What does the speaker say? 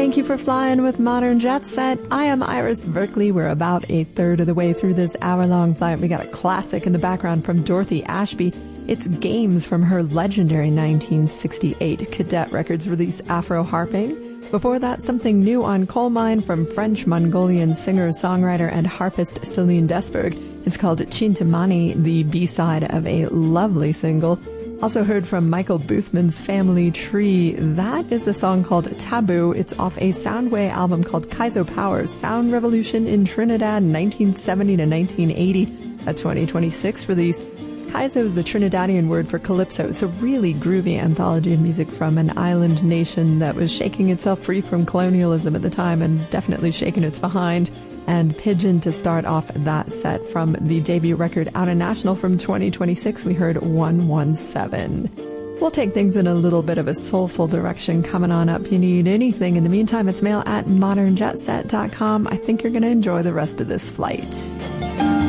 Thank you for flying with Modern Jet Set. I am Iris Berkeley. We're about a third of the way through this hour-long flight. We got a classic in the background from Dorothy Ashby. It's Games from her legendary 1968 Cadet Records release Afro Harping. Before that, something new on Coal Mine from French-Mongolian singer, songwriter, and harpist Celine Desberg. It's called Chintamani, the B-side of a lovely single. Also heard from Michael Boothman's Family Tree. That is the song called Taboo. It's off a Soundway album called Kaizo Powers, Sound Revolution in Trinidad, 1970 to 1980, a 2026 release. Kaizo is the Trinidadian word for calypso. It's a really groovy anthology of music from an island nation that was shaking itself free from colonialism at the time and definitely shaking its behind. And Pigeon to start off that set from the debut record Out of National from 2026, we heard 117. We'll take things in a little bit of a soulful direction coming on up. You need anything. In the meantime, it's mail at modernjetset.com. I think you're going to enjoy the rest of this flight.